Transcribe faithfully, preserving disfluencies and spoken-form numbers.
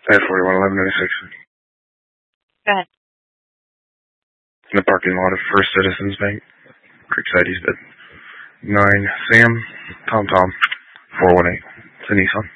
At forty-one eleven ninety-six. Go ahead. In the parking lot of First Citizens Bank, Creekside, East Bed. nine Sam, Tom Tom, four one eight. It's a Nissan.